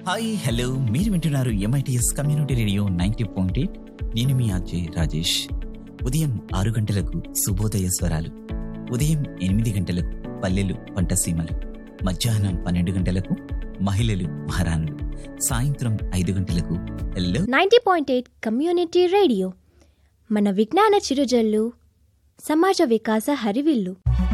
Hi hello, మీరు వింటున్నారు MITS community radio 90.8. నేను మీ అజయ్ రాజేష్. ఉదయం 6 గంటలకు శుభోదయ స్వరాలు, ఉదయం 8 గంటలకు పల్లెలు పంటసీమలు, మధ్యాహ్నం 12 గంటలకు మహిళలు మహారాణులు, సాయంత్రం 5 గంటలకు హలో 90.8 కమ్యూనిటీ రేడియో. మన విజ్ఞాన చిరుజల్లు, సమాజ వికాస హరివిల్లు.